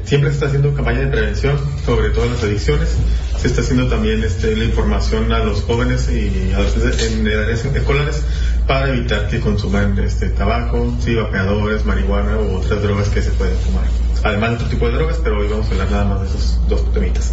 siempre se está haciendo campaña de prevención sobre todas las adicciones. Se está haciendo también la información a los jóvenes y adolescentes en edades escolares para evitar que consuman tabaco, sí, vapeadores, marihuana u otras drogas que se pueden fumar. Además de otro tipo de drogas, pero hoy vamos a hablar nada más de esos dos temitas.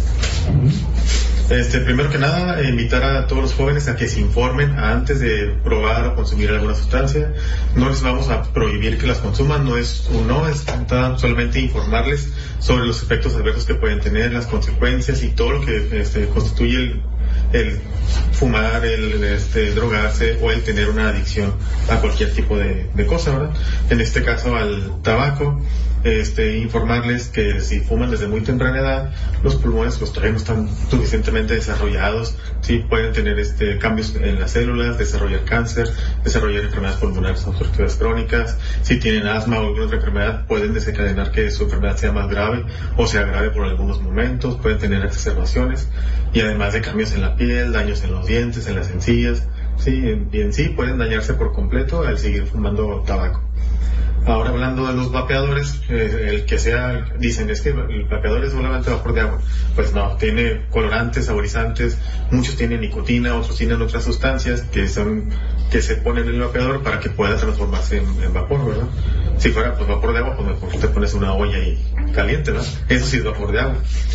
Primero que nada, invitar a todos los jóvenes a que se informen antes de probar o consumir alguna sustancia. No les vamos a prohibir que las consuman, no es solamente informarles sobre los efectos adversos que pueden tener, las consecuencias y todo lo que constituye el fumar, el drogarse o el tener una adicción a cualquier tipo de cosa, ¿verdad? En este caso al tabaco. Informarles que si fuman desde muy temprana edad, los pulmones pues todavía no están suficientemente desarrollados, sí pueden tener cambios en las células, desarrollar cáncer, desarrollar enfermedades pulmonares obstructivas crónicas. Si tienen asma o alguna otra enfermedad, pueden desencadenar que su enfermedad sea más grave o se agrave por algunos momentos, pueden tener exacerbaciones y además de cambios en la piel, daños en los dientes, en las encías, sí, y en sí pueden dañarse por completo al seguir fumando tabaco. Ahora hablando de los vapeadores, el que sea, dicen, es que el vapeador es solamente vapor de agua. Pues no, tiene colorantes, saborizantes, muchos tienen nicotina, otros tienen otras sustancias que se ponen en el vapeador para que pueda transformarse en vapor, ¿verdad? Si fuera pues vapor de agua, pues mejor te pones una olla y caliente, ¿no? Eso sí es vapor de agua.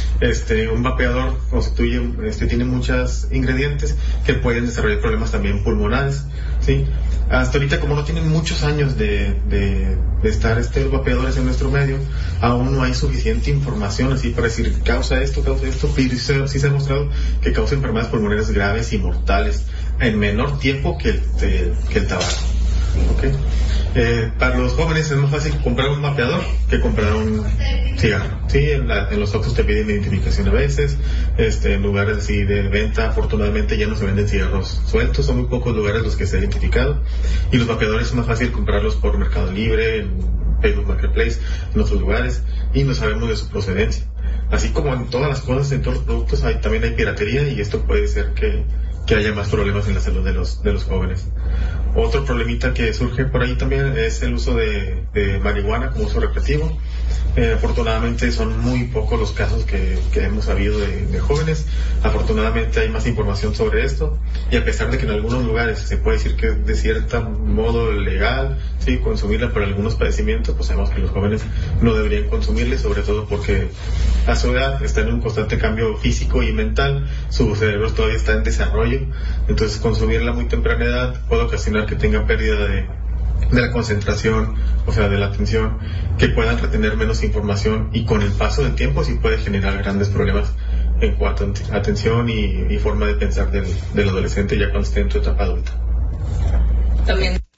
Un vapeador constituye, tiene muchos ingredientes que pueden desarrollar problemas también pulmonares, ¿sí? Hasta ahorita, como no tienen muchos años de estar los vapeadores en nuestro medio, aún no hay suficiente información así para decir causa esto, pero sí se ha mostrado que causa enfermedades pulmonares graves y mortales en menor tiempo que el tabaco. ¿Okay? Para los jóvenes es más fácil comprar un vapeador que comprar un cigarro. Sí, en los autos te piden identificación a veces, en lugares así de venta, afortunadamente ya no se venden cigarros sueltos, son muy pocos lugares los que se han identificado, y los vapeadores es más fácil comprarlos por Mercado Libre, en Facebook Marketplace, en otros lugares, y no sabemos de su procedencia. Así como en todas las cosas, en todos los productos también hay piratería, y esto puede ser que haya más problemas en la salud de los jóvenes. Otro problemita que surge por ahí también es el uso de marihuana como uso recreativo. Afortunadamente son muy pocos los casos que hemos sabido de jóvenes. Afortunadamente hay más información sobre esto, y a pesar de que en algunos lugares se puede decir que es de cierto modo legal, sí, consumirla por algunos padecimientos, pues sabemos que los jóvenes no deberían consumirla, sobre todo porque a su edad están en un constante cambio físico y mental, su cerebro todavía está en desarrollo, entonces consumirla a muy temprana edad puede ocasionar que tengan pérdida de la concentración, o sea, de la atención, que puedan retener menos información, y con el paso del tiempo sí puede generar grandes problemas en cuanto a atención y forma de pensar del adolescente ya cuando esté en su etapa adulta. También